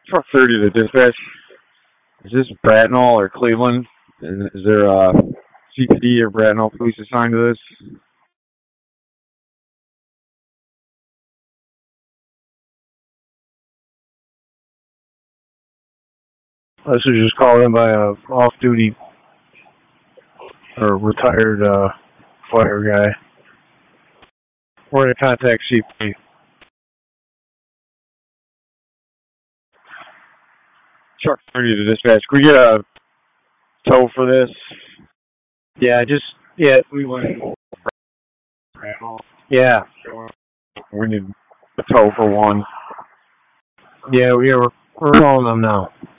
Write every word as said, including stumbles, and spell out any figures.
Truck thirty to dispatch. Is this Bracknell or Cleveland? Is, is there a C P D or Bracknell police assigned to this? This was just called in by a off-duty or retired uh, fire guy. We're going to contact C P D. Truck thirty to dispatch. Can we get a tow for this? Yeah, just, yeah, we went. Yeah. We need a tow for one. Yeah, yeah, we're, we're calling them now.